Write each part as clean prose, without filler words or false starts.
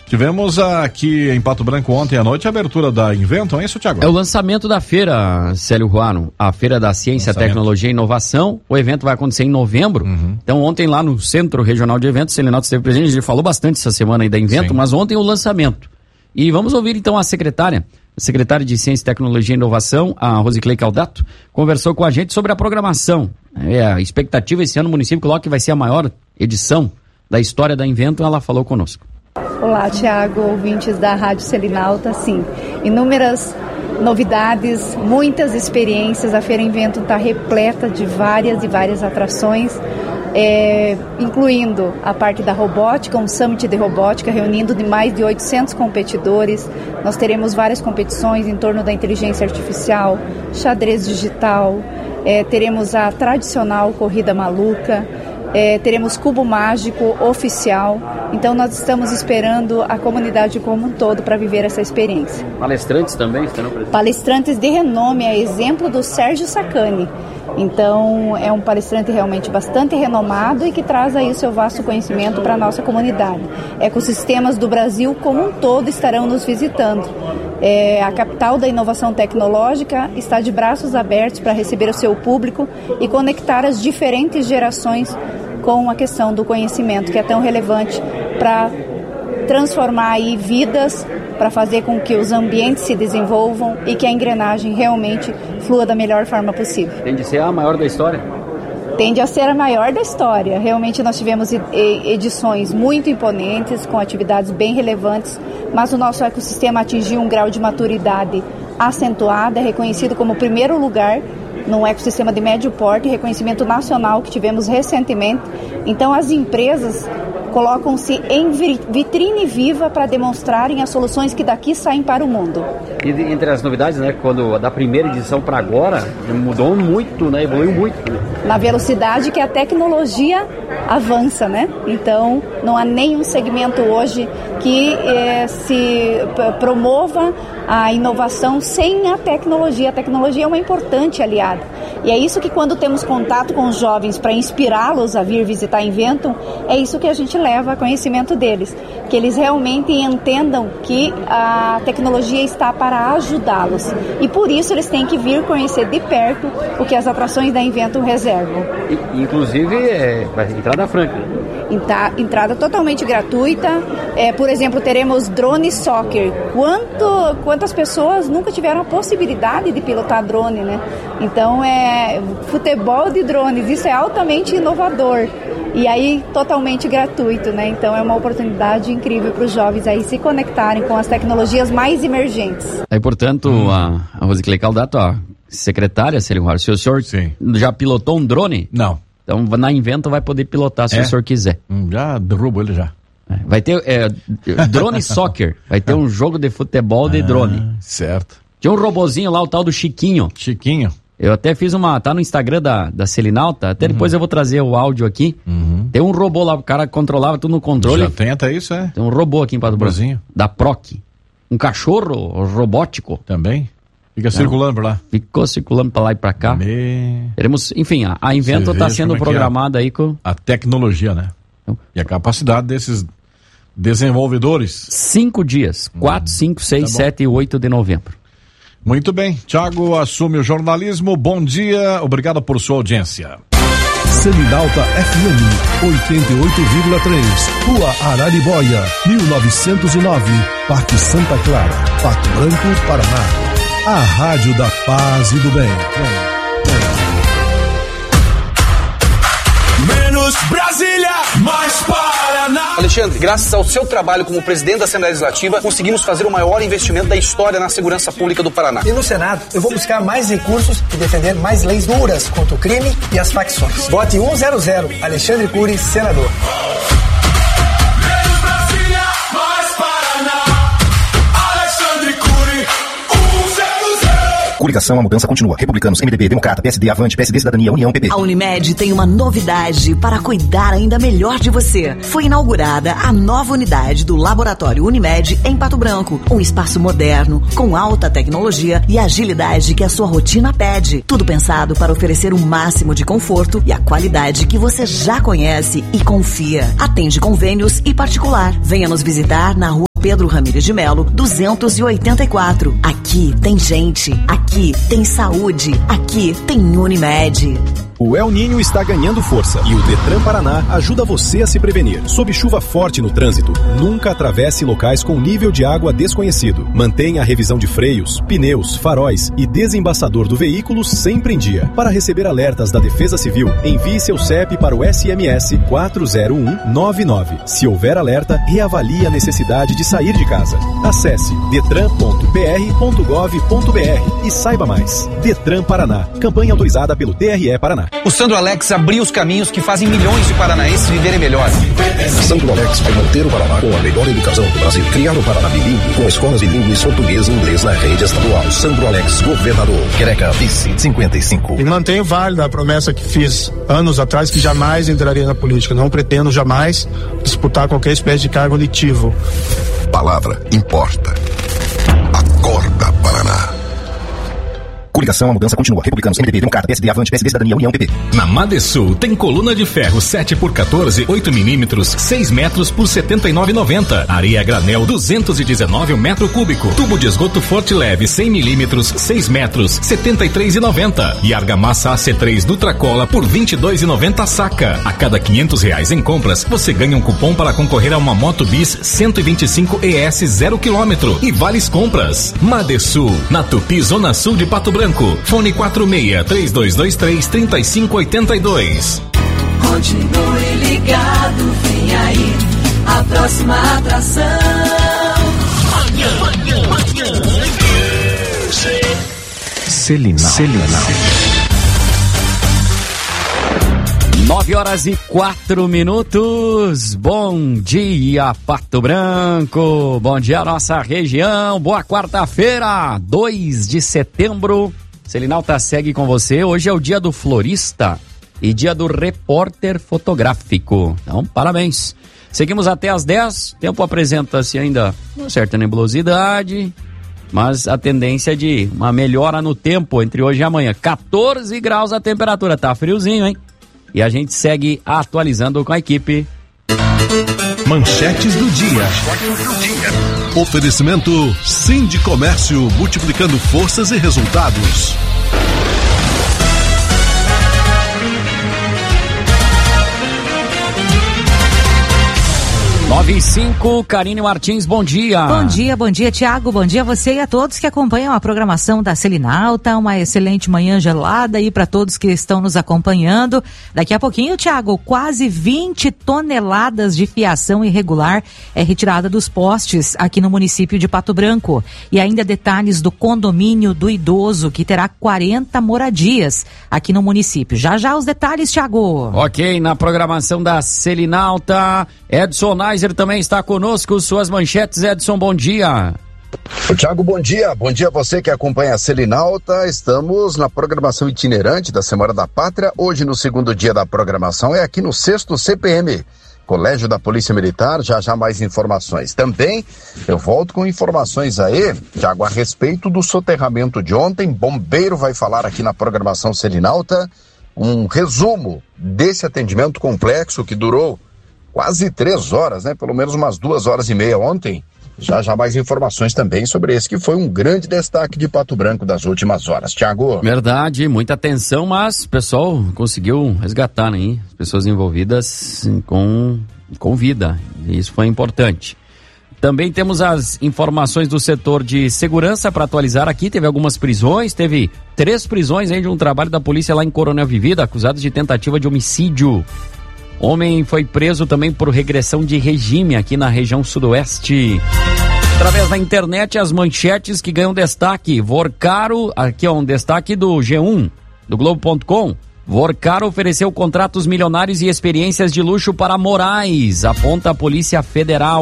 Tivemos aqui em Pato Branco ontem à noite a abertura da Inventum, é isso, Thiago? É o lançamento da feira, Célio Ruano, a Feira da Ciência, Tecnologia e Inovação. O evento vai acontecer em novembro. Então ontem lá no Centro Regional de Eventos, Selinalto esteve presente, a gente falou bastante essa semana aí da Inventum, mas ontem o lançamento. E vamos ouvir então a secretária de Ciência, Tecnologia e Inovação, a Rosiclei Caldato, conversou com a gente sobre a programação. A expectativa esse ano, o município coloca que vai ser a maior edição da história da Inventum, ela falou conosco. Olá, Thiago, ouvintes da Rádio Selinalta. Sim, inúmeras novidades, muitas experiências. A Feira Inventum está repleta de várias atrações, incluindo a parte da robótica, um summit de robótica, reunindo de mais de 800 competidores. Nós teremos várias competições em torno da inteligência artificial, xadrez digital, teremos a tradicional corrida maluca, teremos cubo mágico oficial. Então nós estamos esperando a comunidade como um todo para viver essa experiência. Palestrantes também estarão presentes? Palestrantes de renome, a exemplo do Sérgio Sacani. Então é um palestrante realmente bastante renomado e que traz aí o seu vasto conhecimento para a nossa comunidade. Ecossistemas do Brasil como um todo estarão nos visitando. A capital da inovação tecnológica está de braços abertos para receber o seu público e conectar as diferentes gerações com a questão do conhecimento, que é tão relevante para transformar aí vidas, para fazer com que os ambientes se desenvolvam e que a engrenagem realmente flua da melhor forma possível. Tende a ser a maior da história? Tende a ser a maior da história. Realmente nós tivemos edições muito imponentes, com atividades bem relevantes, mas o nosso ecossistema atingiu um grau de maturidade acentuado, é reconhecido como o primeiro lugar num ecossistema de médio porte, reconhecimento nacional que tivemos recentemente. Então as empresas colocam-se em vitrine viva para demonstrarem as soluções que daqui saem para o mundo. E entre as novidades, né, quando da primeira edição para agora, mudou muito, né, evoluiu muito. Na velocidade que a tecnologia avança, né? Então, não há nenhum segmento hoje que se promova a inovação sem a tecnologia. A tecnologia é uma importante aliada. E é isso que quando temos contato com os jovens para inspirá-los a vir visitar a Inventum, é isso que a gente leva a conhecimento deles. Que eles realmente entendam que a tecnologia está para ajudá-los. E por isso eles têm que vir conhecer de perto o que as atrações da Inventum reservam. Inclusive, vai entrada franca. Entrada totalmente gratuita. Por exemplo, teremos drone soccer. Quantas pessoas nunca tiveram a possibilidade de pilotar drone, né? Então, futebol de drones, isso é altamente inovador. E aí, totalmente gratuito, né? Então, é uma oportunidade incrível para os jovens aí se conectarem com as tecnologias mais emergentes. Aí, portanto, a Rosiclei Caldato, secretária, se o senhor já pilotou um drone? Não. Então, na Inventum vai poder pilotar se o senhor quiser. Já derrubo ele já. Vai ter drone soccer. Vai ter um jogo de futebol de drone. Certo. Tinha um robozinho lá, o tal do Chiquinho. Eu até fiz tá no Instagram da Selinalta, até depois eu vou trazer o áudio aqui. Tem um robô lá, o cara controlava tudo no controle. Já tem até isso, Tem um robô aqui em Pato Branco. Da Proc. Um cachorro robótico. Também? Fica circulando por lá. Ficou circulando pra lá e pra cá. Teremos, enfim, a Inventum está sendo programada aí com... A tecnologia, né? E a capacidade desses desenvolvedores. 5 dias. 4, 5, 6, 7 e 8 de novembro. Muito bem. Thiago assume o jornalismo. Bom dia. Obrigado por sua audiência. Selinalta FM 88,3. Rua Araribóia, 1909. Parque Santa Clara, Pato Branco, Paraná. A Rádio da Paz e do Bem. Menos Brasília, mais Paraná. Alexandre, graças ao seu trabalho como presidente da Assembleia Legislativa, conseguimos fazer o maior investimento da história na segurança pública do Paraná. E no Senado, eu vou buscar mais recursos e defender mais leis duras contra o crime e as facções. Vote 100, Alexandre Cury, senador. Menos Brasília, mais Paraná. Alexandre Cury, 100. Coligação, a mudança continua. Republicanos, MDB, Democrata, PSD, Avante, PSD, Cidadania, União, PP. A Unimed tem uma novidade para cuidar ainda melhor de você. Foi inaugurada a nova unidade do Laboratório Unimed em Pato Branco. Um espaço moderno, com alta tecnologia e agilidade que a sua rotina pede. Tudo pensado para oferecer o máximo de conforto e a qualidade que você já conhece e confia. Atende convênios e particular. Venha nos visitar na Rua Pedro Ramires de Melo, 284. Aqui tem gente, aqui tem saúde, aqui tem Unimed. O El Ninho está ganhando força e o Detran Paraná ajuda você a se prevenir. Sob chuva forte no trânsito, nunca atravesse locais com nível de água desconhecido. Mantenha a revisão de freios, pneus, faróis e desembaçador do veículo sempre em dia. Para receber alertas da Defesa Civil, envie seu CEP para o SMS 40199. Se houver alerta, reavalie a necessidade de sair de casa. Acesse detran.pr.gov.br e saiba mais. Detran Paraná, campanha autorizada pelo TRE Paraná. O Sandro Alex abriu os caminhos que fazem milhões de paranaenses viverem melhor. Sandro Alex vai manter o Paraná com a melhor educação do Brasil. Criar o Paraná bilíngue com escolas bilíngues português e inglês na rede estadual. Sandro Alex, governador. Quereca, vice, 55. E mantenho válida a promessa que fiz anos atrás, que jamais entraria na política. Não pretendo jamais disputar qualquer espécie de cargo eletivo. Palavra importa. Acorda, Paraná. Coligação, a mudança continua. Republicanos, MDB, Democrata, PSD, Avante, PSD, Cidadania, União, PP. Na Madesul tem coluna de ferro 7x14, 8mm, 6 metros por R$ 79,90. Areia granel 219 metro cúbico. Tubo de esgoto forte leve 100mm, 6 metros, R$ 73,90. E argamassa AC3 Nutracola por R$ 22,90 a saca. A cada R$500 em compras, você ganha um cupom para concorrer a uma Moto Bis 125 ES 0 km. E vales compras. Madesul, na Tupi, Zona Sul de Pato Branco. Fone 46-3223-3582. Continue ligado, vem aí a próxima atração. Selinal. 9h04. Bom dia, Pato Branco. Bom dia, nossa região. Boa quarta-feira, 2 de setembro. Selinalta segue com você. Hoje é o dia do florista e dia do repórter fotográfico. Então, parabéns. Seguimos até às 10. Tempo apresenta-se ainda uma certa nebulosidade, mas a tendência de uma melhora no tempo entre hoje e amanhã. 14 graus a temperatura. Tá friozinho, hein? E a gente segue atualizando com a equipe. Manchetes do dia. Oferecimento Sindicomércio, multiplicando forças e resultados. 9h05, Karine Martins, bom dia. Bom dia, Tiago, bom dia a você e a todos que acompanham a programação da Selinalta. Uma excelente manhã gelada aí para todos que estão nos acompanhando. Daqui a pouquinho, Tiago, quase 20 toneladas de fiação irregular é retirada dos postes aqui no município de Pato Branco. E ainda detalhes do condomínio do idoso, que terá 40 moradias aqui no município. Já os detalhes, Tiago. Ok, na programação da Selinalta, Edson Neiser também está conosco. Suas manchetes, Edson, bom dia. Tiago, bom dia. Bom dia a você que acompanha a Selinalta. Estamos na programação itinerante da Semana da Pátria. Hoje, no segundo dia da programação, é aqui no 6º CPM, Colégio da Polícia Militar. Já mais informações. Também eu volto com informações aí, Tiago, a respeito do soterramento de ontem. Bombeiro vai falar aqui na programação Selinalta um resumo desse atendimento complexo que durou quase 3 horas, né? Pelo menos umas 2h30 ontem. Já mais informações também sobre esse que foi um grande destaque de Pato Branco das últimas horas. Tiago. Verdade, muita atenção, mas o pessoal conseguiu resgatar, né? As pessoas envolvidas com vida. E isso foi importante. Também temos as informações do setor de segurança para atualizar aqui. Teve algumas prisões, teve 3 prisões aí de um trabalho da polícia lá em Coronel Vivida, acusados de tentativa de homicídio. Homem foi preso também por regressão de regime aqui na região sudoeste. Através da internet, as manchetes que ganham destaque. Vorcaro, aqui é um destaque do G1, do Globo.com. Vorcaro ofereceu contratos milionários e experiências de luxo para Moraes, aponta a Polícia Federal.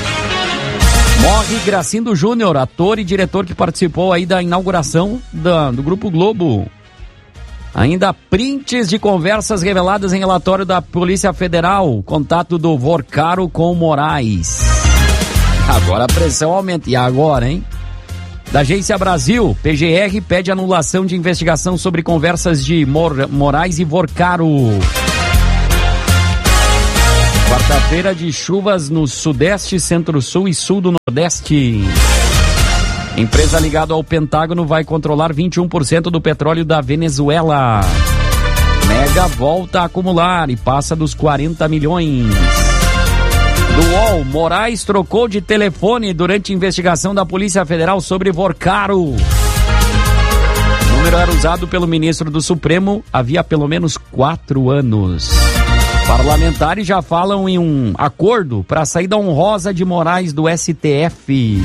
Morre Gracindo Júnior, ator e diretor que participou aí da inauguração do Grupo Globo. Ainda prints de conversas reveladas em relatório da Polícia Federal. Contato do Vorcaro com Moraes. Agora a pressão aumenta. E agora, hein? Da Agência Brasil, PGR pede anulação de investigação sobre conversas de Moraes e Vorcaro. Quarta-feira de chuvas no Sudeste, Centro-Sul e Sul do Nordeste. Empresa ligada ao Pentágono vai controlar 21% do petróleo da Venezuela. Mega volta a acumular e passa dos 40 milhões. Do UOL, Moraes trocou de telefone durante investigação da Polícia Federal sobre Vorcaro. O número era usado pelo ministro do Supremo havia pelo menos 4 anos. Parlamentares já falam em um acordo para a saída honrosa de Moraes do STF.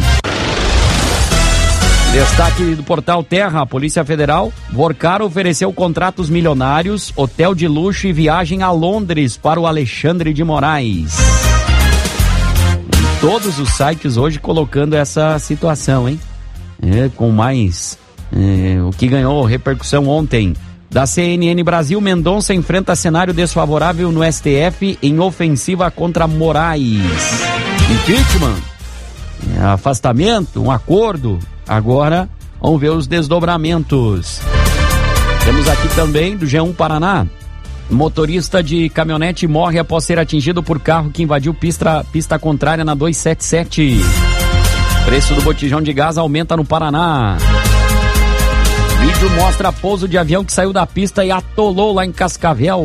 Destaque do portal Terra, a Polícia Federal. Vorcaro ofereceu contratos milionários, hotel de luxo e viagem a Londres para o Alexandre de Moraes. Todos os sites hoje colocando essa situação, hein? Com mais... o que ganhou repercussão ontem. Da CNN Brasil, Mendonça enfrenta cenário desfavorável no STF em ofensiva contra Moraes. Impeachment, afastamento, um acordo. Agora, vamos ver os desdobramentos. Temos aqui também, do G1 Paraná, motorista de caminhonete morre após ser atingido por carro que invadiu pista contrária na 277. Preço do botijão de gás aumenta no Paraná. Vídeo mostra pouso de avião que saiu da pista e atolou lá em Cascavel.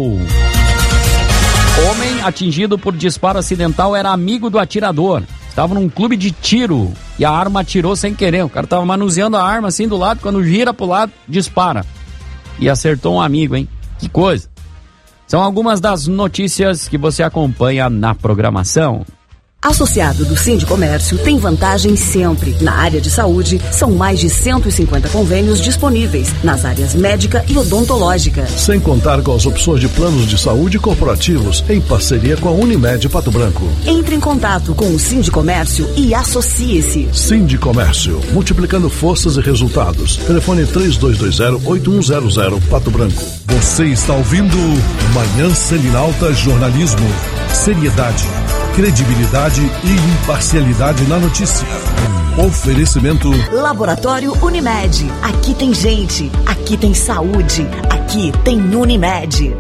Homem atingido por disparo acidental era amigo do atirador. Estava num clube de tiro e a arma atirou sem querer. O cara estava manuseando a arma assim do lado, quando gira pro lado, dispara. E acertou um amigo, hein? Que coisa. São algumas das notícias que você acompanha na programação. Associado do Sindicomércio tem vantagem sempre. Na área de saúde, são mais de 150 convênios disponíveis nas áreas médica e odontológica. Sem contar com as opções de planos de saúde corporativos em parceria com a Unimed Pato Branco. Entre em contato com o Sindicomércio e associe-se. Sindicomércio, multiplicando forças e resultados. Telefone 3220-8100 Pato Branco. Você está ouvindo Manhã Selinalta Jornalismo. Seriedade, credibilidade e imparcialidade na notícia. Oferecimento Laboratório Unimed. Aqui tem gente, aqui tem saúde, aqui tem Unimed.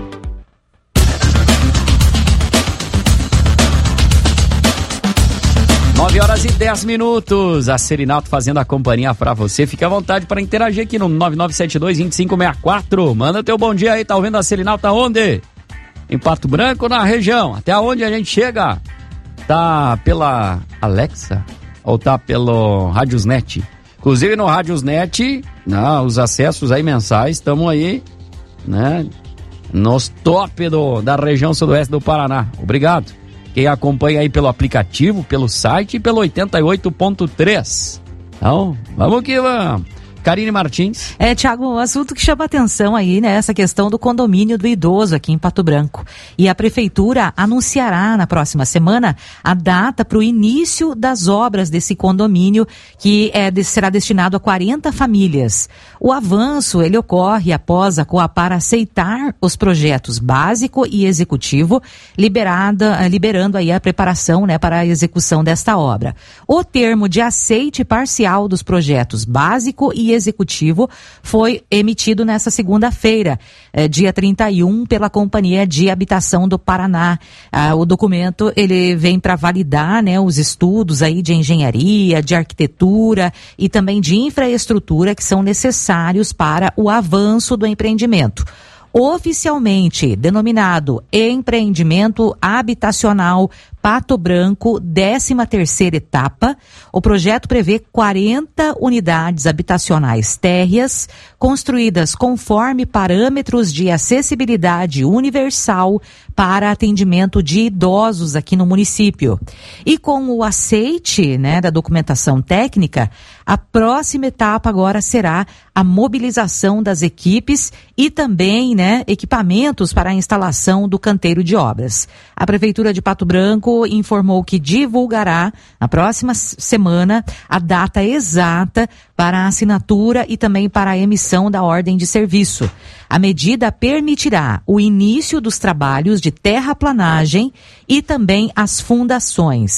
9h10. A Selinalta fazendo a companhia pra você. Fique à vontade para interagir aqui no 9972-2564. Manda teu bom dia aí. Tá ouvindo a Selinalta onde? Em Pato Branco ou na região? Até onde a gente chega? Tá pela Alexa ou tá pelo Radiosnet? Inclusive no Radiosnet, os acessos aí mensais, estamos aí, né, nos top da região sudoeste do Paraná. Obrigado. Quem acompanha aí pelo aplicativo, pelo site e pelo 88.3. Então, vamos que vamos. Karine Martins. Tiago, um assunto que chama atenção aí, né? Essa questão do condomínio do idoso aqui em Pato Branco. E a prefeitura anunciará na próxima semana a data para o início das obras desse condomínio que será destinado a 40 famílias. O avanço, ele ocorre após a Coapar aceitar os projetos básico e executivo, liberando aí a preparação, né, para a execução desta obra. O termo de aceite parcial dos projetos básico e executivo foi emitido nessa segunda-feira, dia 31, pela Companhia de Habitação do Paraná. O documento, ele vem para validar, né, os estudos aí de engenharia, de arquitetura e também de infraestrutura que são necessários para o avanço do empreendimento. Oficialmente denominado Empreendimento Habitacional Pato Branco, 13ª etapa, o projeto prevê 40 unidades habitacionais térreas, construídas conforme parâmetros de acessibilidade universal para atendimento de idosos aqui no município. E com o aceite, né, da documentação técnica, a próxima etapa agora será a mobilização das equipes e também, né, equipamentos para a instalação do canteiro de obras. A Prefeitura de Pato Branco informou que divulgará na próxima semana a data exata para a assinatura e também para a emissão da ordem de serviço. A medida permitirá o início dos trabalhos de terraplanagem e também as fundações.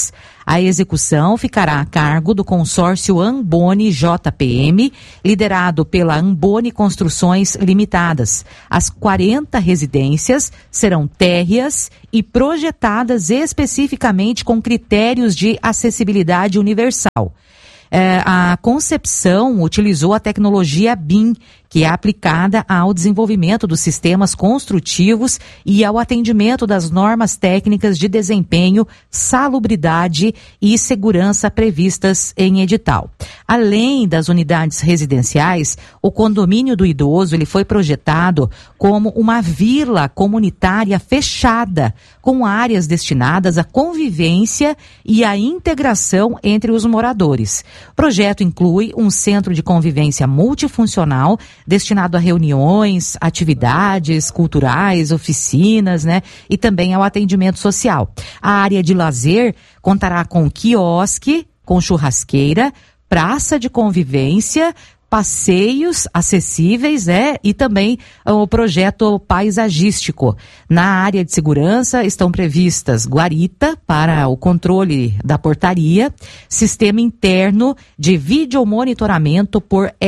A execução ficará a cargo do consórcio Amboni JPM, liderado pela Amboni Construções Limitadas. As 40 residências serão térreas e projetadas especificamente com critérios de acessibilidade universal. A concepção utilizou a tecnologia BIM, que é aplicada ao desenvolvimento dos sistemas construtivos e ao atendimento das normas técnicas de desempenho, salubridade e segurança previstas em edital. Além das unidades residenciais, o condomínio do idoso ele foi projetado como uma vila comunitária fechada, com áreas destinadas à convivência e à integração entre os moradores. O projeto inclui um centro de convivência multifuncional destinado a reuniões, atividades culturais, oficinas, né? E também ao atendimento social. A área de lazer contará com quiosque, com churrasqueira, praça de convivência, passeios acessíveis, e também o projeto paisagístico. Na área de segurança estão previstas guarita para o controle da portaria, sistema interno de videomonitoramento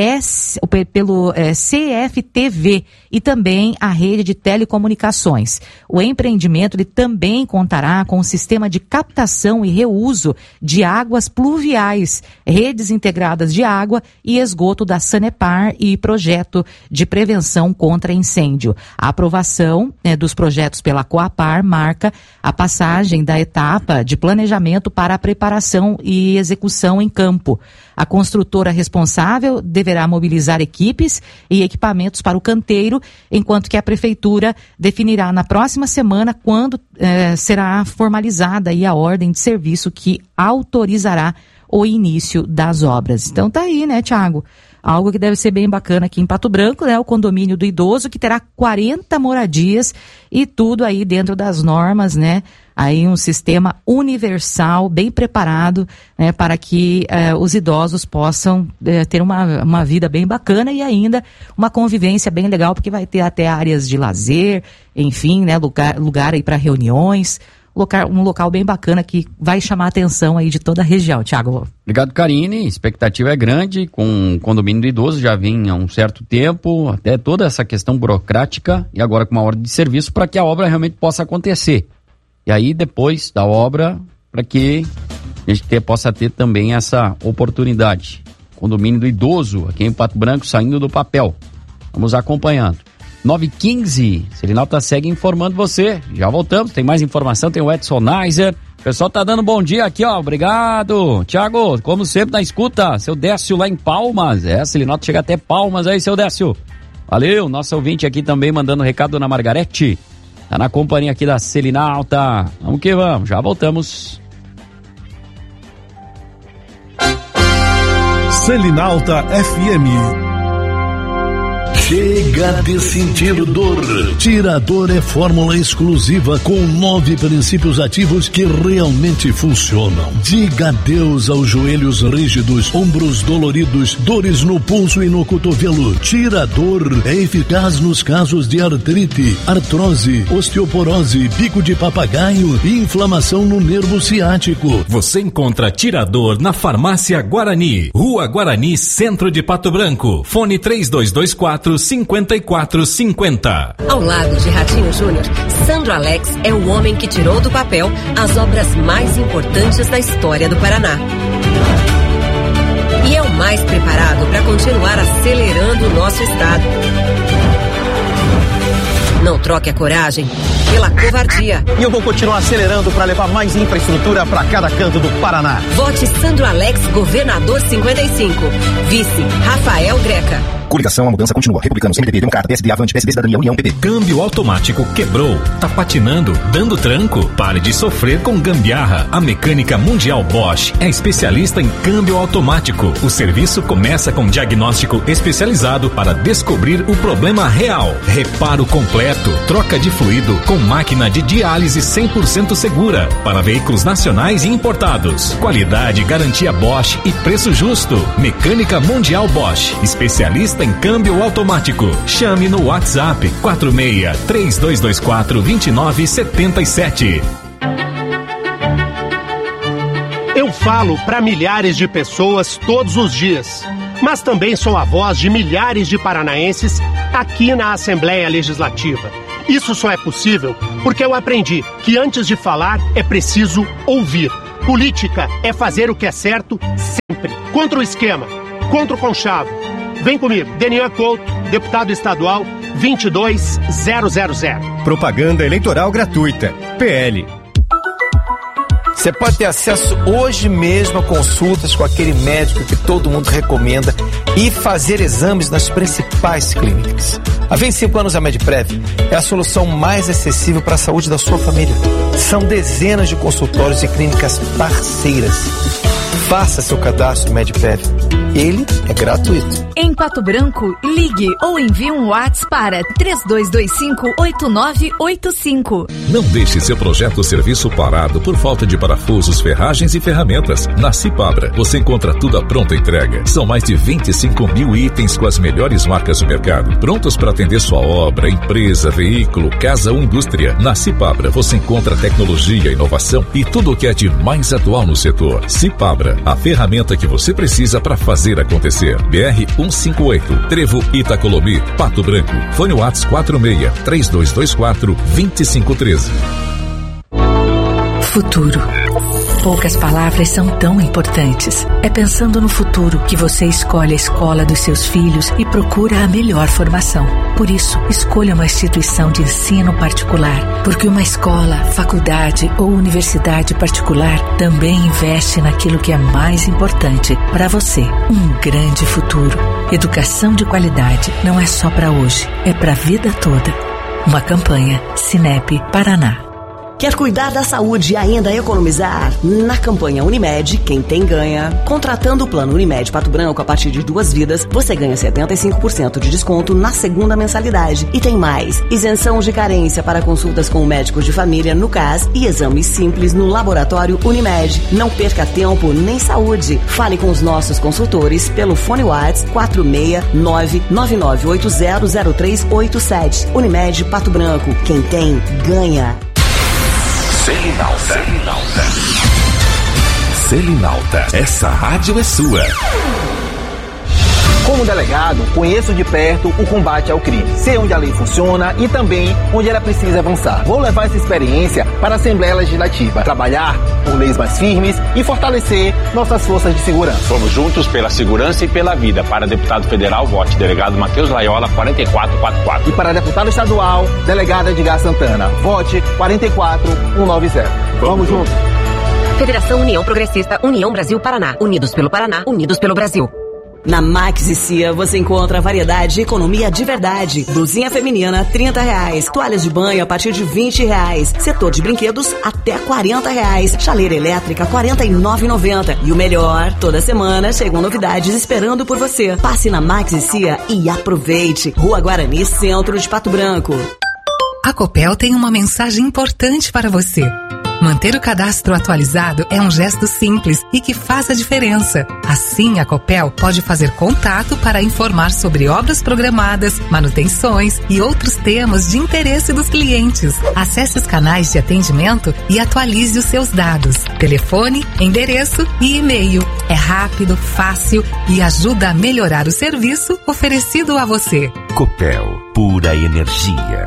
pelo CFTV e também a rede de telecomunicações. O empreendimento ele também contará com um sistema de captação e reuso de águas pluviais, redes integradas de água e esgoto da Sanepar e projeto de prevenção contra incêndio. A aprovação dos projetos pela Coapar marca a passagem da etapa de planejamento para a preparação e execução em campo. A construtora responsável deverá mobilizar equipes e equipamentos para o canteiro, enquanto que a prefeitura definirá na próxima semana quando será formalizada aí a ordem de serviço que autorizará o início das obras. Então tá aí, né, Thiago? Algo que deve ser bem bacana aqui em Pato Branco, né? O condomínio do idoso, que terá 40 moradias e tudo aí dentro das normas, né? Aí um sistema universal, bem preparado, né? Para que os idosos possam ter uma vida bem bacana e ainda uma convivência bem legal, porque vai ter até áreas de lazer, enfim, né? Lugar aí para reuniões. Um local bem bacana que vai chamar a atenção aí de toda a região, Thiago. Obrigado, Karine. Expectativa é grande com o condomínio do idoso, já vem há um certo tempo, até toda essa questão burocrática e agora com uma ordem de serviço para que a obra realmente possa acontecer. E aí depois da obra, para que a gente possa ter também essa oportunidade. Condomínio do idoso, aqui em Pato Branco, saindo do papel. Vamos acompanhando. 9h15, Selinalta segue informando você. Já voltamos, tem mais informação, tem o Edson Neiser. O pessoal tá dando bom dia aqui, ó. Obrigado. Thiago, como sempre, na escuta. Seu Décio lá em Palmas. Selinalta chega até Palmas aí, seu Décio. Valeu, nosso ouvinte aqui também mandando recado na Margarete. Tá na companhia aqui da Selinalta. Vamos que vamos, já voltamos. Selinalta FM. Chega de sentir dor. Tirador é fórmula exclusiva com 9 princípios ativos que realmente funcionam. Diga adeus aos joelhos rígidos, ombros doloridos, dores no pulso e no cotovelo. Tirador é eficaz nos casos de artrite, artrose, osteoporose, bico de papagaio e inflamação no nervo ciático. Você encontra Tirador na Farmácia Guarani, Rua Guarani, Centro de Pato Branco. Fone 3224 5450. Ao lado de Ratinho Júnior, Sandro Alex é o homem que tirou do papel as obras mais importantes da história do Paraná. E é o mais preparado para continuar acelerando o nosso estado. Não troque a coragem pela covardia. E eu vou continuar acelerando para levar mais infraestrutura para cada canto do Paraná. Vote Sandro Alex, governador 55. Vice, Rafael Greca. Coligação, a mudança continua. Republicanos, MDB, Democrata, PSD, Avante, PSB, Cidadania, União, PP. Câmbio automático quebrou. Tá patinando? Dando tranco? Pare de sofrer com gambiarra. A Mecânica Mundial Bosch é especialista em câmbio automático. O serviço começa com diagnóstico especializado para descobrir o problema real. Reparo completo. Troca de fluido com máquina de diálise 100% segura. Para veículos nacionais e importados. Qualidade, garantia Bosch e preço justo. Mecânica Mundial Bosch. Especialista em câmbio automático. Chame no WhatsApp 46-3224-2977. Eu falo para milhares de pessoas todos os dias, mas também sou a voz de milhares de paranaenses aqui na Assembleia Legislativa. Isso só é possível porque eu aprendi que antes de falar é preciso ouvir. Política é fazer o que é certo sempre. Contra o esquema, contra o conchavo. Vem comigo, Denian Couto, deputado estadual 22000. Propaganda eleitoral gratuita. PL. Você pode ter acesso hoje mesmo a consultas com aquele médico que todo mundo recomenda e fazer exames nas principais clínicas. Há 25 anos a Medprev é a solução mais acessível para a saúde da sua família. São dezenas de consultórios e clínicas parceiras. Faça seu cadastro Medprev. Ele é gratuito. Em Pato Branco, ligue ou envie um WhatsApp para 3225-8985. Não deixe seu projeto ou serviço parado por falta de parafusos, ferragens e ferramentas. Na Cipabra, você encontra tudo à pronta entrega. São mais de 25 mil itens com as melhores marcas do mercado, prontos para atender sua obra, empresa, veículo, casa ou indústria. Na Cipabra, você encontra tecnologia, inovação e tudo o que é de mais atual no setor. Cipabra, a ferramenta que você precisa para fazer acontecer. BR 158, Trevo Itacolomi, Pato Branco. Fone WhatsApp 46-3224-2513. Futuro. Poucas palavras são tão importantes. É pensando no futuro que você escolhe a escola dos seus filhos e procura a melhor formação. Por isso, escolha uma instituição de ensino particular, porque uma escola, faculdade ou universidade particular também investe naquilo que é mais importante para você, um grande futuro. Educação de qualidade não é só para hoje, é para a vida toda. Uma campanha Sinep Paraná. Quer cuidar da saúde e ainda economizar? Na campanha Unimed, quem tem ganha. Contratando o plano Unimed Pato Branco a partir de 2 vidas, você ganha 75% de desconto na segunda mensalidade. E tem mais: isenção de carência para consultas com médicos de família no CAS e exames simples no laboratório Unimed. Não perca tempo nem saúde. Fale com os nossos consultores pelo fone WhatsApp 469-9980-0387. Unimed Pato Branco. Quem tem, ganha. Selinalta. Essa rádio é sua. Como delegado, conheço de perto o combate ao crime. Sei onde a lei funciona e também onde ela precisa avançar. Vou levar essa experiência para a Assembleia Legislativa. Trabalhar por leis mais firmes e fortalecer nossas forças de segurança. Vamos juntos pela segurança e pela vida. Para deputado federal, vote delegado Matheus Laiola, 4444. E para deputado estadual, delegado Edgar Santana, vote 44190. Vamos juntos. Federação União Progressista, União Brasil Paraná. Unidos pelo Paraná, unidos pelo Brasil. Na Max e Cia você encontra variedade e economia de verdade. Blusinha feminina, R$30. Toalhas de banho a partir de R$20. Setor de brinquedos, até R$40. Chaleira elétrica, R$49,90. E o melhor, toda semana chegam novidades esperando por você. Passe na Max e Cia e aproveite. Rua Guarani, centro de Pato Branco. A Copel tem uma mensagem importante para você. Manter o cadastro atualizado é um gesto simples e que faz a diferença. Assim, a Copel pode fazer contato para informar sobre obras programadas, manutenções e outros temas de interesse dos clientes. Acesse os canais de atendimento e atualize os seus dados. Telefone, endereço e e-mail. É rápido, fácil e ajuda a melhorar o serviço oferecido a você. Copel, pura energia.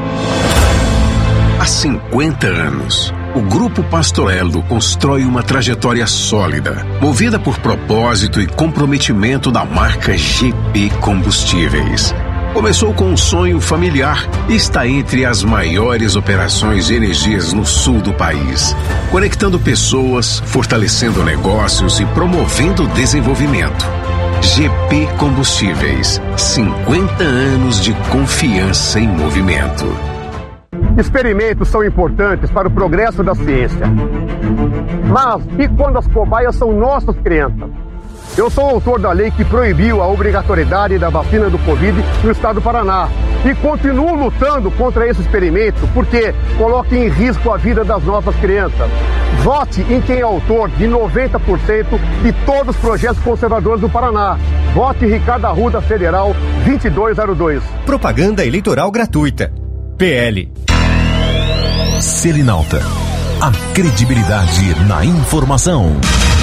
Há 50 anos, o Grupo Pastorello constrói uma trajetória sólida, movida por propósito e comprometimento da marca GP Combustíveis. Começou com um sonho familiar e está entre as maiores operações de energias no sul do país, conectando pessoas, fortalecendo negócios e promovendo o desenvolvimento. GP Combustíveis, 50 anos de confiança em movimento. Experimentos são importantes para o progresso da ciência. Mas e quando as cobaias são nossas crianças? Eu sou autor da lei que proibiu a obrigatoriedade da vacina do Covid no estado do Paraná. E continuo lutando contra esse experimento porque coloca em risco a vida das nossas crianças. Vote em quem é autor de 90% de todos os projetos conservadores do Paraná. Vote Ricardo Arruda Federal 2202. Propaganda eleitoral gratuita. PL. Selinalta. A credibilidade na informação.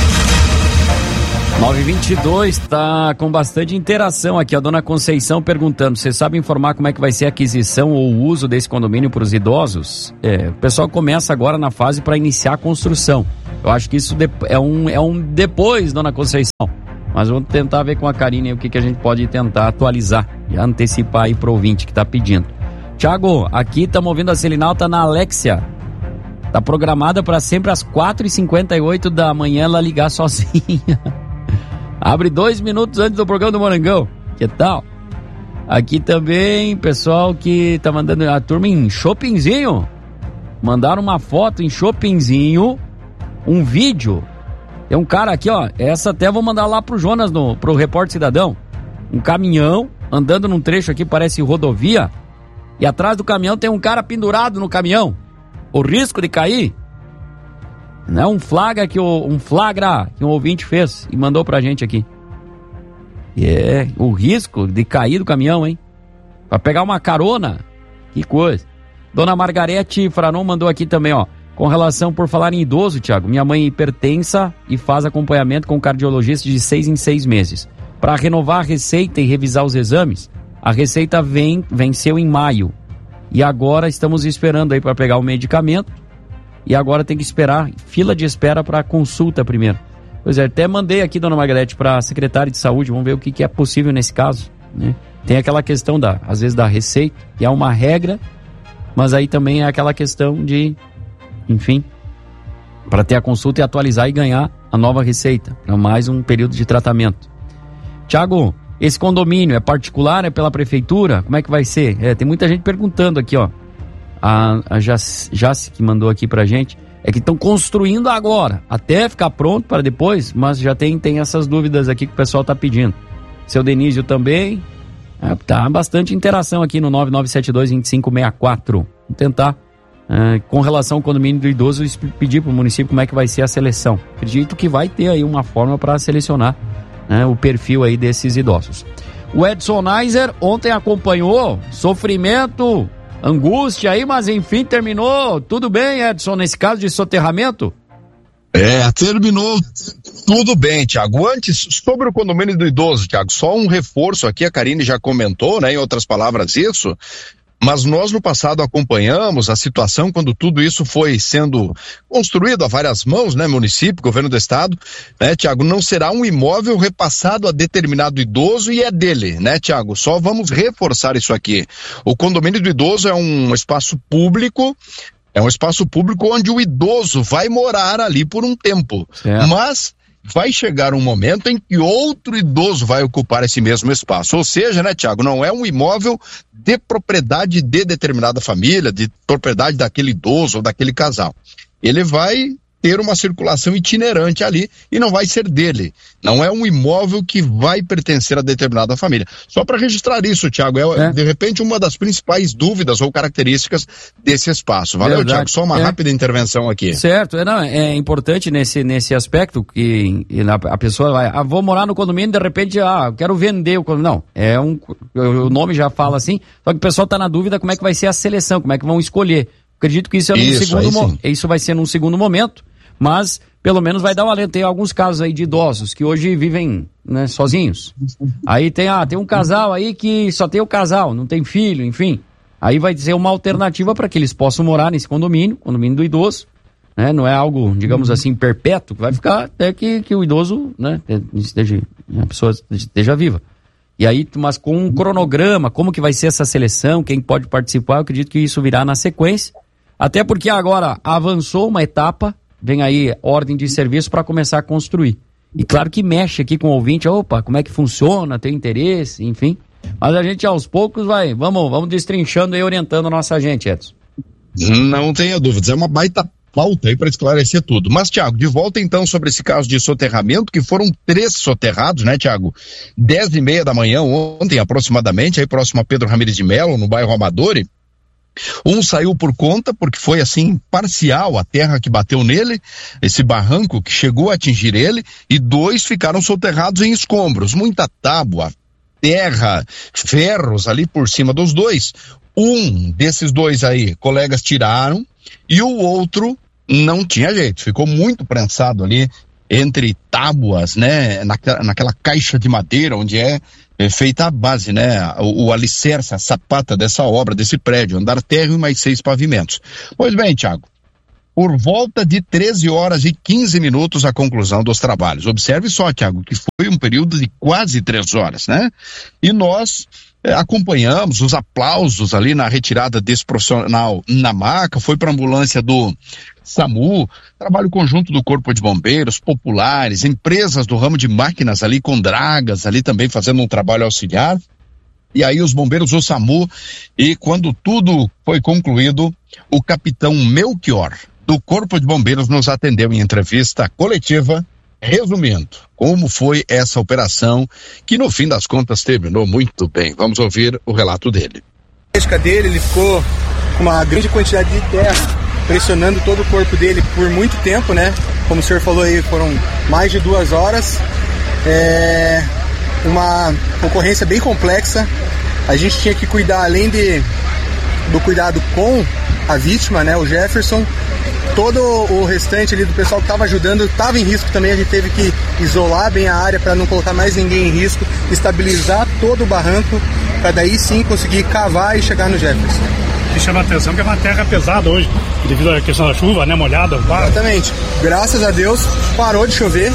922 tá com bastante interação aqui. A dona Conceição perguntando: você sabe informar como é que vai ser a aquisição ou o uso desse condomínio para os idosos? O pessoal começa agora na fase para iniciar a construção. Eu acho que isso é um depois, dona Conceição. Mas vamos tentar ver com a Karine o que a gente pode tentar atualizar e antecipar aí pro ouvinte que tá pedindo. Tiago, aqui estamos ouvindo a Selinalta na Alexia. Tá programada para sempre às 4h58 da manhã ela ligar sozinha. Abre 2 minutos antes do programa do Morangão. Que tal? Aqui também, pessoal que tá mandando a turma em Shoppingzinho. Mandaram uma foto em Shoppingzinho, um vídeo. Tem um cara aqui, ó. Essa até vou mandar lá pro Jonas, pro Repórter Cidadão. Um caminhão andando num trecho aqui, parece rodovia. E atrás do caminhão tem um cara pendurado no caminhão. O risco de cair. Não é um flagra que um ouvinte fez e mandou pra gente aqui. O risco de cair do caminhão, hein? Pra pegar uma carona. Que coisa. Dona Margarete Franon mandou aqui também, ó. Com relação, por falar em idoso, Tiago, minha mãe é hipertensa e faz acompanhamento com cardiologista de 6 em 6 meses. Para renovar a receita e revisar os exames, a receita venceu em maio. E agora estamos esperando aí para pegar o medicamento. E agora tem que esperar, fila de espera para consulta primeiro. Pois é, até mandei aqui, dona Margarete, para a secretária de saúde, vamos ver o que é possível nesse caso, né? Tem aquela questão, às vezes, da receita, que é uma regra, mas aí também é aquela questão de, enfim, para ter a consulta e atualizar e ganhar a nova receita, para mais um período de tratamento. Tiago, esse condomínio é particular, é pela prefeitura? Como é que vai ser? Tem muita gente perguntando aqui, ó. A Jace que mandou aqui pra gente, é que estão construindo agora, até ficar pronto para depois, mas já tem essas dúvidas aqui que o pessoal tá pedindo. Seu Denísio também, tá bastante interação aqui no 9972-2564. Vamos tentar, com relação ao condomínio do idoso, pedir pro município como é que vai ser a seleção. Acredito que vai ter aí uma forma para selecionar, né, o perfil aí desses idosos. O Edson Neiser ontem acompanhou sofrimento, angústia aí, mas enfim terminou. Tudo bem, Edson, nesse caso de soterramento? Terminou tudo bem, Tiago. Antes, sobre o condomínio do idoso, Tiago, só um reforço aqui, a Karine já comentou, né, em outras palavras isso, mas nós no passado acompanhamos a situação quando tudo isso foi sendo construído a várias mãos, né, município, governo do estado, né, Tiago, não será um imóvel repassado a determinado idoso e é dele, né, Tiago, só vamos reforçar isso aqui. O condomínio do idoso é um espaço público, onde o idoso vai morar ali por um tempo, mas vai chegar um momento em que outro idoso vai ocupar esse mesmo espaço. Ou seja, né, Tiago, não é um imóvel de propriedade de determinada família, de propriedade daquele idoso ou daquele casal. Ele vai ter uma circulação itinerante ali e não vai ser dele. Não é um imóvel que vai pertencer a determinada família. Só para registrar isso, Tiago, de repente uma das principais dúvidas ou características desse espaço. Valeu, Tiago, só uma rápida intervenção aqui. Certo, é importante nesse aspecto que a pessoa vai, vou morar no condomínio, de repente, quero vender o condomínio. Não, o nome já fala assim, só que o pessoal está na dúvida como é que vai ser a seleção, como é que vão escolher. Acredito que isso vai ser num segundo momento, mas pelo menos vai dar um alento. Tem alguns casos aí de idosos que hoje vivem, né, sozinhos. Aí tem um casal aí que só tem o casal, não tem filho, enfim. Aí vai ser uma alternativa para que eles possam morar nesse condomínio do idoso, né? Não é algo, digamos assim, perpétuo, que vai ficar até que o idoso, né, a pessoa esteja viva. E aí, mas com um cronograma, como que vai ser essa seleção, quem pode participar, eu acredito que isso virá na sequência. Até porque agora avançou uma etapa, vem aí ordem de serviço para começar a construir. E claro que mexe aqui com o ouvinte, como é que funciona, tem interesse, enfim. Mas a gente aos poucos vamos destrinchando e orientando a nossa gente, Edson. Não tenha dúvidas, é uma baita pauta aí para esclarecer tudo. Mas, Tiago, de volta então sobre esse caso de soterramento, que foram 3 soterrados, né, Tiago? 10h30 da manhã, ontem aproximadamente, aí próximo a Pedro Ramires de Melo, no bairro Amadore. Um saiu por conta, porque foi assim, parcial a terra que bateu nele, esse barranco que chegou a atingir ele, e 2 ficaram soterrados em escombros, muita tábua, terra, ferros ali por cima dos 2. Um desses 2 aí, colegas tiraram, e o outro não tinha jeito, ficou muito prensado ali entre tábuas, né, naquela caixa de madeira onde é feita a base, né, o alicerce, a sapata dessa obra, desse prédio, andar térreo e mais 6 pavimentos. Pois bem, Thiago, por volta de 13 horas e 15 minutos a conclusão dos trabalhos. Observe só, Thiago, que foi um período de quase 3 horas, né? E nós acompanhamos os aplausos ali na retirada desse profissional na maca, foi para a ambulância do SAMU, trabalho conjunto do Corpo de Bombeiros, populares, empresas do ramo de máquinas ali com dragas, ali também fazendo um trabalho auxiliar. E aí os bombeiros, o SAMU, e quando tudo foi concluído, o capitão Melchior, do Corpo de Bombeiros, nos atendeu em entrevista coletiva, resumindo como foi essa operação, que no fim das contas terminou muito bem. Vamos ouvir o relato dele. Ele ficou com uma grande quantidade de terra pressionando todo o corpo dele por muito tempo, né? Como o senhor falou aí, foram mais de 2 horas. Uma ocorrência bem complexa. A gente tinha que cuidar, além do cuidado com a vítima, né, o Jefferson, todo o restante ali do pessoal que estava ajudando estava em risco também. A gente teve que isolar bem a área para não colocar mais ninguém em risco, estabilizar todo o barranco para daí sim conseguir cavar e chegar no Jefferson. E chama a atenção que é uma terra pesada hoje, devido à questão da chuva, né, molhada. Exatamente. Graças a Deus parou de chover,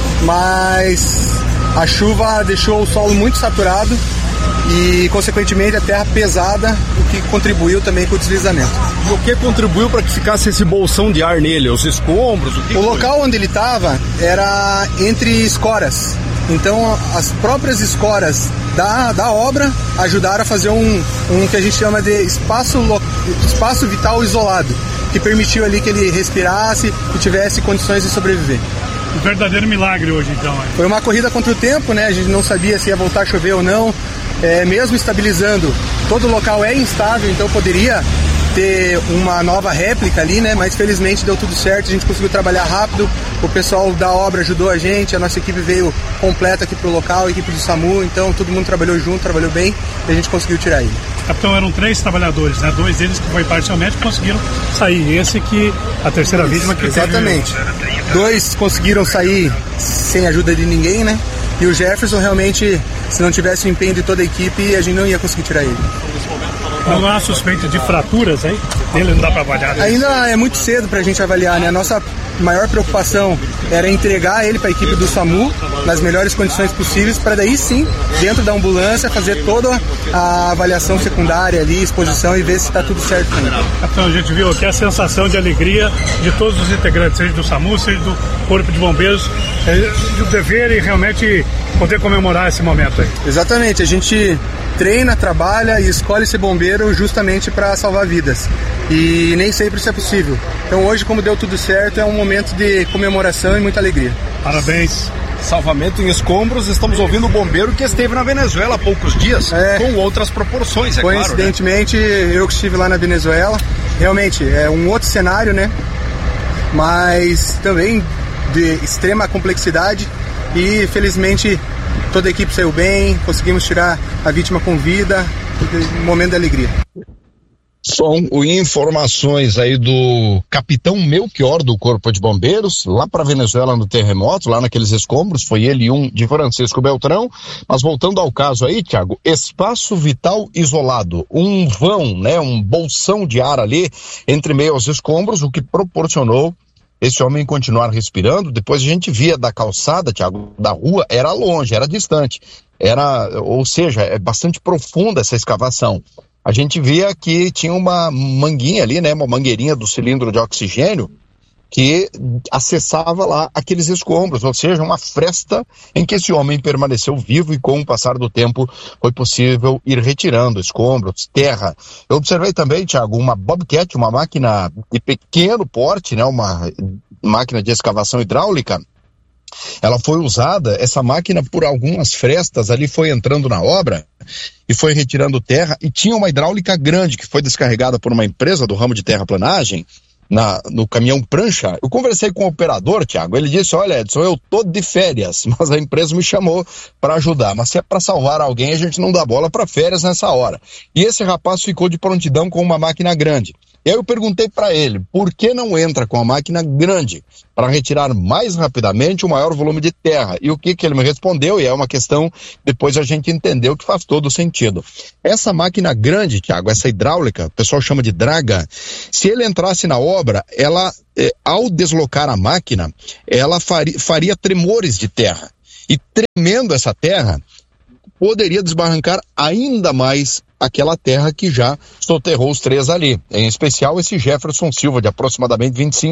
mas a chuva deixou o solo muito saturado e, consequentemente, a terra pesada, o que contribuiu também com o deslizamento. E o que contribuiu para que ficasse esse bolsão de ar nele? Os escombros? O local onde ele estava era entre escoras. Então, as próprias escoras da obra ajudaram a fazer um que a gente chama de espaço vital isolado, que permitiu ali que ele respirasse e tivesse condições de sobreviver. Um verdadeiro milagre hoje, então. Foi uma corrida contra o tempo, né? A gente não sabia se ia voltar a chover ou não. Mesmo estabilizando, todo o local é instável, então poderia ter uma nova réplica ali, né? Mas felizmente deu tudo certo, a gente conseguiu trabalhar rápido, o pessoal da obra ajudou a gente, a nossa equipe veio completa aqui pro local, a equipe do SAMU, então todo mundo trabalhou junto, trabalhou bem e a gente conseguiu tirar ele. Capitão, eram 3 trabalhadores, né? 2 deles que foi parcialmente conseguiram sair, esse que a terceira vítima que exatamente. 2 conseguiram sair sem ajuda de ninguém, né? E o Jefferson realmente, se não tivesse o empenho de toda a equipe, a gente não ia conseguir tirar ele. Não há suspeita de fraturas aí? Ele não dá para avaliar? Né? Ainda é muito cedo para a gente avaliar, né? A nossa maior preocupação era entregar ele para a equipe do SAMU nas melhores condições possíveis, para daí sim, dentro da ambulância, fazer toda a avaliação secundária ali, exposição e ver se está tudo certo também. Capitão, a gente viu aqui a sensação de alegria de todos os integrantes, seja do SAMU, seja do Corpo de Bombeiros, do dever e realmente poder comemorar esse momento aí. Exatamente, a gente treina, trabalha e escolhe ser bombeiro justamente para salvar vidas. E nem sempre isso é possível. Então hoje, como deu tudo certo, é um momento de comemoração e muita alegria. Parabéns. Salvamento em escombros, estamos ouvindo o bombeiro que esteve na Venezuela há poucos dias, com outras proporções, é claro. Coincidentemente, né? Eu que estive lá na Venezuela, realmente é um outro cenário, né? Mas também de extrema complexidade e felizmente toda a equipe saiu bem, conseguimos tirar a vítima com vida, um momento de alegria. São informações aí do capitão Melchior do Corpo de Bombeiros, lá para Venezuela no terremoto, lá naqueles escombros, foi ele e um de Francisco Beltrão. Mas voltando ao caso aí, Thiago, espaço vital isolado, um vão, né, um bolsão de ar ali entre meio aos escombros, o que proporcionou esse homem continuar respirando. Depois a gente via da calçada, Thiago, da rua, era longe, era distante, ou seja, é bastante profunda essa escavação. A gente via que tinha uma manguinha ali, né, uma mangueirinha do cilindro de oxigênio que acessava lá aqueles escombros, ou seja, uma fresta em que esse homem permaneceu vivo e com o passar do tempo foi possível ir retirando escombros, terra. Eu observei também, Thiago, uma Bobcat, uma máquina de pequeno porte, né, uma máquina de escavação hidráulica. Ela foi usada, essa máquina, por algumas frestas ali, foi entrando na obra e foi retirando terra, e tinha uma hidráulica grande que foi descarregada por uma empresa do ramo de terraplanagem no caminhão prancha. Eu conversei com o operador, Thiago, ele disse: olha, Edson, eu tô de férias, mas a empresa me chamou para ajudar, mas se é para salvar alguém, a gente não dá bola para férias nessa hora. E esse rapaz ficou de prontidão com uma máquina grande. E aí eu perguntei para ele, por que não entra com a máquina grande para retirar mais rapidamente o maior volume de terra? E o que ele me respondeu, e é uma questão, depois a gente entendeu que faz todo sentido. Essa máquina grande, Thiago, essa hidráulica, o pessoal chama de draga, se ele entrasse na obra, ela, ao deslocar a máquina, ela faria tremores de terra. E tremendo essa terra, poderia desbarrancar ainda mais aquela terra que já soterrou os 3 ali, em especial esse Jefferson Silva, de aproximadamente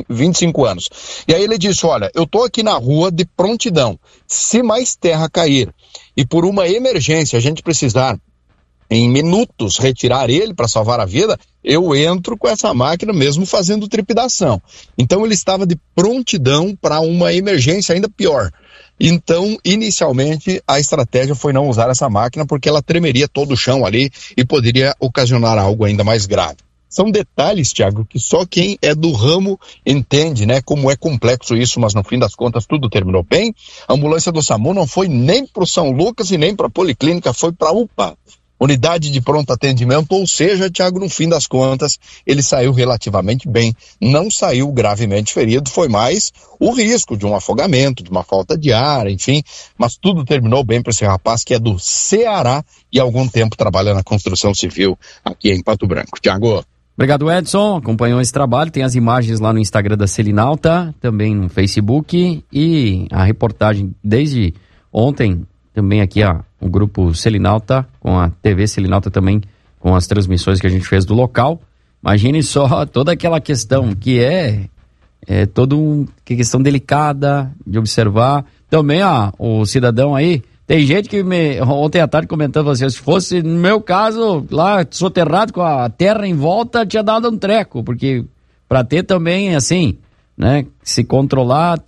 25 anos. E aí ele disse, olha, eu tô aqui na rua de prontidão, se mais terra cair e por uma emergência a gente precisar em minutos retirar ele para salvar a vida, eu entro com essa máquina mesmo fazendo trepidação. Então ele estava de prontidão para uma emergência ainda pior. Então, inicialmente, a estratégia foi não usar essa máquina porque ela tremeria todo o chão ali e poderia ocasionar algo ainda mais grave. São detalhes, Thiago, que só quem é do ramo entende, né, como é complexo isso, mas no fim das contas tudo terminou bem. A ambulância do SAMU não foi nem para o São Lucas e nem para a Policlínica, foi para a UPA. Unidade de pronto atendimento, ou seja, Thiago, no fim das contas, ele saiu relativamente bem, não saiu gravemente ferido, foi mais o risco de um afogamento, de uma falta de ar, enfim, mas tudo terminou bem para esse rapaz que é do Ceará e há algum tempo trabalha na construção civil aqui em Pato Branco. Thiago. Obrigado, Edson, acompanhou esse trabalho, tem as imagens lá no Instagram da Selinalta, também no Facebook e a reportagem desde ontem, também aqui o grupo Selinalta, com a TV Selinalta também, com as transmissões que a gente fez do local. Imagine só toda aquela questão que é toda uma questão delicada de observar. Também, o cidadão aí, tem gente que ontem à tarde comentando assim, se fosse no meu caso, lá soterrado com a terra em volta, tinha dado um treco, porque para ter também, assim, né, se controlar,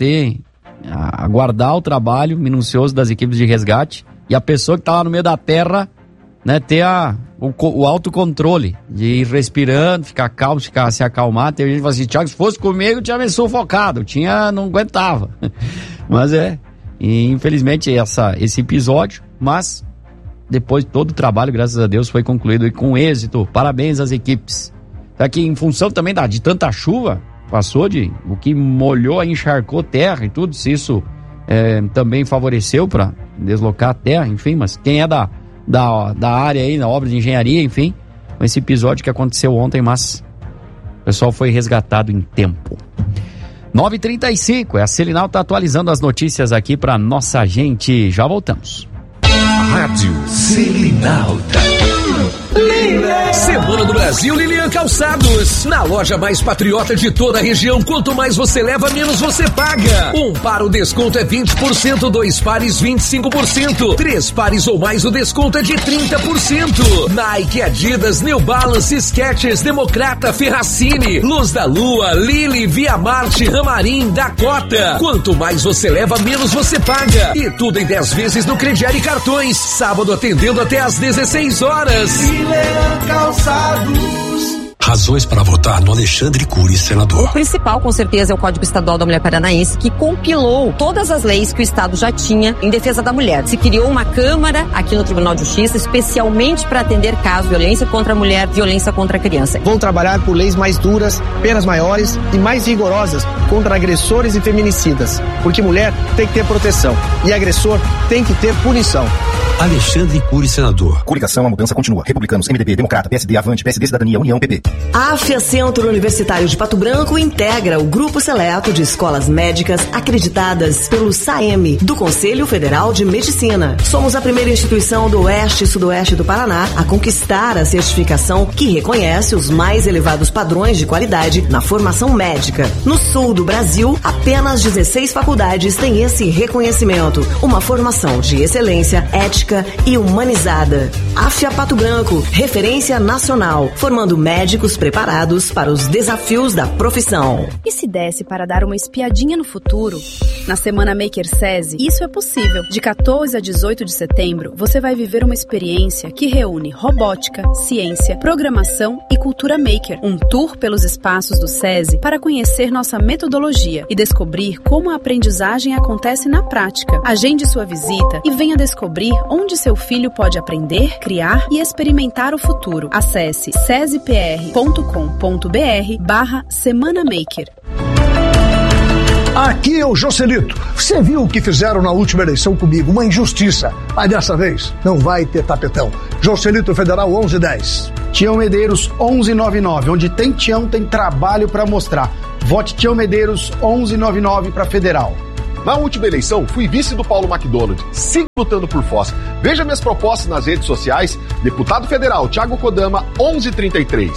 aguardar o trabalho minucioso das equipes de resgate e a pessoa que tá lá no meio da terra, né, ter o autocontrole de ir respirando, ficar calmo, se acalmar. Tem gente que fala assim, Thiago, se fosse comigo, tinha me sufocado, não aguentava. Mas e infelizmente esse episódio, mas depois todo o trabalho, graças a Deus, foi concluído e com êxito. Parabéns às equipes. Aqui em função também de tanta chuva, passou o que molhou, encharcou terra e tudo, se isso também favoreceu para deslocar a terra, enfim, mas quem é da área aí, na obra de engenharia, enfim, com esse episódio que aconteceu ontem, mas o pessoal foi resgatado em tempo. 9h35, a Selinalta atualizando as notícias aqui para nossa gente, já voltamos. Rádio Selinalta. Semana do Brasil Lilian Calçados. Na loja mais patriota de toda a região, quanto mais você leva, menos você paga. Um par o desconto é 20%, 2 pares 25%, 3 pares ou mais o desconto é de 30%. Nike, Adidas, New Balance, Skechers, Democrata, Ferracini, Luz da Lua, Lily, Via Marte, Ramarim, Dakota. Quanto mais você leva, menos você paga. E tudo em 10 vezes no crediário e cartões. Sábado atendendo até às 16 horas. Calçados. Razões para votar no Alexandre Cury, senador. O principal, com certeza, é o Código Estadual da Mulher Paranaense, que compilou todas as leis que o Estado já tinha em defesa da mulher. Se criou uma Câmara aqui no Tribunal de Justiça, especialmente para atender casos de violência contra a mulher, violência contra a criança. Vão trabalhar por leis mais duras, penas maiores e mais rigorosas contra agressores e feminicidas. Porque mulher tem que ter proteção e agressor tem que ter punição. Alexandre Cury, senador. Coligação, a mudança continua. Republicanos, MDB, Democrata, PSD, Avante, PSD, Cidadania, União, PP. A AFIA Centro Universitário de Pato Branco integra o grupo seleto de escolas médicas acreditadas pelo SAEM, do Conselho Federal de Medicina. Somos a primeira instituição do Oeste e Sudoeste do Paraná a conquistar a certificação que reconhece os mais elevados padrões de qualidade na formação médica. No sul do Brasil, apenas 16 faculdades têm esse reconhecimento. Uma formação de excelência, ética e humanizada. AFIA Pato Branco, referência nacional, formando médicos preparados para os desafios da profissão. E se desse para dar uma espiadinha no futuro? Na Semana Maker SESI, isso é possível. De 14 a 18 de setembro, você vai viver uma experiência que reúne robótica, ciência, programação e cultura maker. Um tour pelos espaços do SESI para conhecer nossa metodologia e descobrir como a aprendizagem acontece na prática. Agende sua visita e venha descobrir onde onde seu filho pode aprender, criar e experimentar o futuro. Acesse sesepr.com.br/Semana Maker. Aqui é o Joselito. Você viu o que fizeram na última eleição comigo? Uma injustiça. Mas dessa vez não vai ter tapetão. Joselito Federal 1110. Tião Medeiros 1199. Onde tem Tião, tem trabalho para mostrar. Vote Tião Medeiros 1199 para Federal. Na última eleição, fui vice do Paulo McDonald. Sigo lutando por Foz. Veja minhas propostas nas redes sociais. Deputado Federal Thiago Kodama 1133.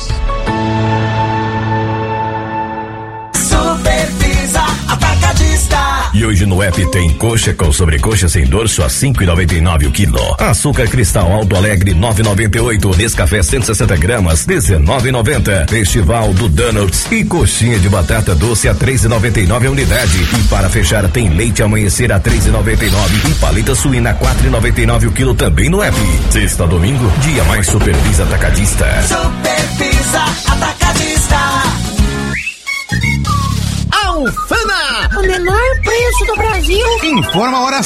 E hoje no app tem coxa com sobrecoxa sem dorso a 5,99 o quilo. Açúcar cristal Alto Alegre 9,98. Nescafé 160 gramas 19,90. Festival do Donuts e coxinha de batata doce a 3,99 a unidade. E para fechar tem leite amanhecer a 3,99 e paleta suína 4,99 o quilo também no app. Sexta a domingo, dia mais Super Pizza Atacadista. Super Pizza Atacadista. Alfama, o menor preço do Brasil. Informa a hora